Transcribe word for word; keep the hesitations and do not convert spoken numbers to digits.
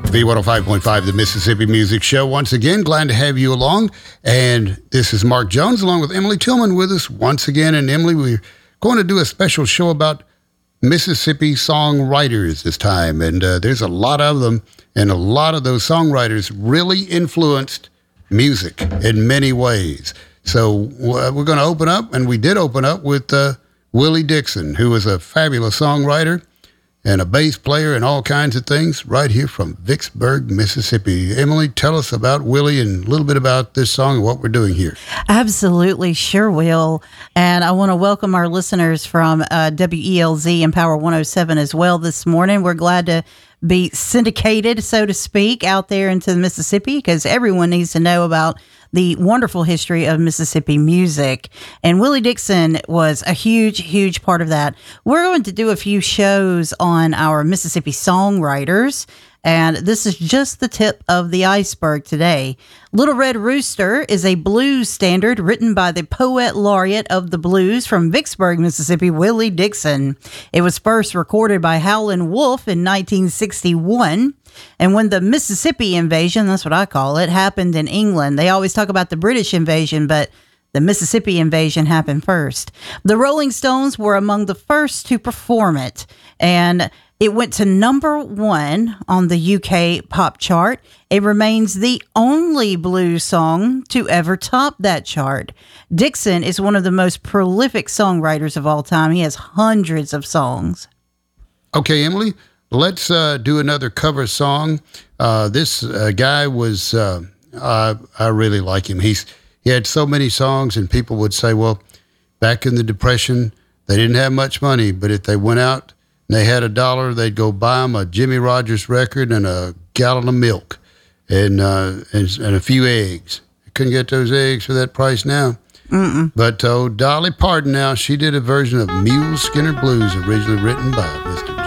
V one oh five point five, the Mississippi Music Show. Once again, glad to have you along. And this is Mark Jones along with Emily Tillman with us once again. And Emily, we're going to do a special show about Mississippi songwriters this time. And uh, there's a lot of them. And a lot of those songwriters really influenced music in many ways. So uh, we're going to open up, and we did open up with uh, Willie Dixon, who was a fabulous songwriter and a bass player and all kinds of things right here from Vicksburg, Mississippi. Emily, tell us about Willie and a little bit about this song and what we're doing here. Absolutely, sure will. And I want to welcome our listeners from uh, W E L Z and Power one oh seven as well this morning. We're glad to be syndicated, so to speak, out there into the Mississippi, because everyone needs to know about the wonderful history of Mississippi music. And Willie Dixon was a huge, huge part of that. We're going to do a few shows on our Mississippi songwriters, and this is just the tip of the iceberg today. Little Red Rooster is a blues standard written by the poet laureate of the blues from Vicksburg, Mississippi, Willie Dixon. It was first recorded by Howlin' Wolf in nineteen sixty-one. And when the Mississippi invasion, that's what I call it, happened in England, they always talk about the British invasion, but the Mississippi invasion happened first. The Rolling Stones were among the first to perform it, and it went to number one on the U K pop chart. It remains the only blues song to ever top that chart. Dixon is one of the most prolific songwriters of all time. He has hundreds of songs. Okay, Emily, let's uh, do another cover song. Uh, this uh, guy was, uh, I, I really like him. He's He had so many songs, and people would say, well, back in the Depression, they didn't have much money, but if they went out and they had a dollar, they'd go buy them a Jimmy Rogers record and a gallon of milk and uh, and, and a few eggs. You couldn't get those eggs for that price now. Mm-mm. But oh, Dolly Parton now, she did a version of Mule Skinner Blues, originally written by Mister